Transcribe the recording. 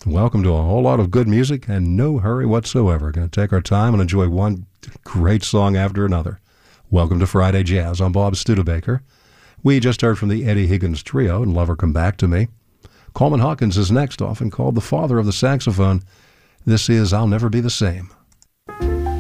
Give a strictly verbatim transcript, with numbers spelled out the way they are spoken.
Welcome to a whole lot of good music and no hurry whatsoever. Going to take our time and enjoy one great song after another. Welcome to Friday Jazz. I'm Bob Studebaker. We just heard from the Eddie Higgins Trio and Lover Come Back to Me. Coleman Hawkins is next, often called the father of the saxophone. This is I'll Never Be the Same.